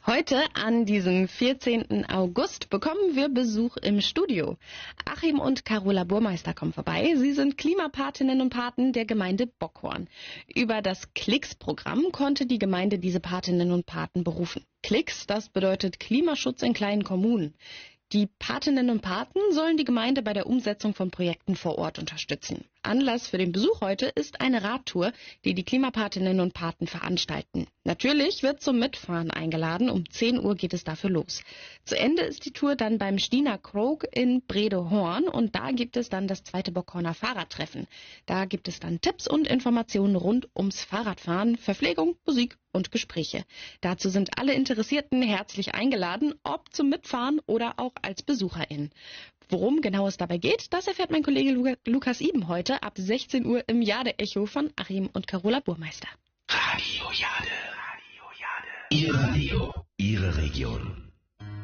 Heute, an diesem 14. August, bekommen wir Besuch im Studio. Achim und Carola Burmeister kommen vorbei. Sie sind Klimapatinnen und Paten der Gemeinde Bockhorn. Über das Klicks-Programm konnte die Gemeinde diese Patinnen und Paten berufen. Klicks, das bedeutet Klimaschutz in kleinen Kommunen. Die Patinnen und Paten sollen die Gemeinde bei der Umsetzung von Projekten vor Ort unterstützen. Anlass für den Besuch heute ist eine Radtour, die die Klimapatinnen und Paten veranstalten. Natürlich wird zum Mitfahren eingeladen. Um 10 Uhr geht es dafür los. Zu Ende ist die Tour dann beim Stiner Krog in Brede-Horn und da gibt es dann das zweite Bockhorner Fahrradtreffen. Da gibt es dann Tipps und Informationen rund ums Fahrradfahren, Verpflegung, Musik und Gespräche. Dazu sind alle Interessierten herzlich eingeladen, ob zum Mitfahren oder auch als BesucherInnen. Worum genau es dabei geht, das erfährt mein Kollege Lukas Iben heute ab 16 Uhr im Jade-Echo von Achim und Carola Burmeister. Radio Jade. Radio Jade. Ihr Radio, Ihre Region.